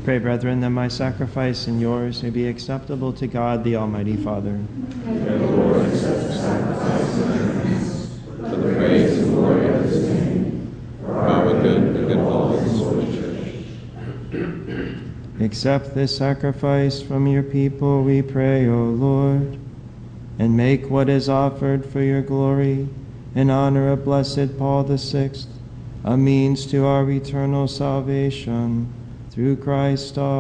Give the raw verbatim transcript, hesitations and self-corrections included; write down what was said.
Pray, brethren, that my sacrifice and yours may be acceptable to God, the Almighty Father. May the Lord accept the sacrifice of your hands, for the praise and glory of his name, for our good and the good of all his holy church. Accept this sacrifice from your people, we pray, O Lord, and make what is offered for your glory in honor of blessed Paul the Sixth a means to our eternal salvation, through Christ our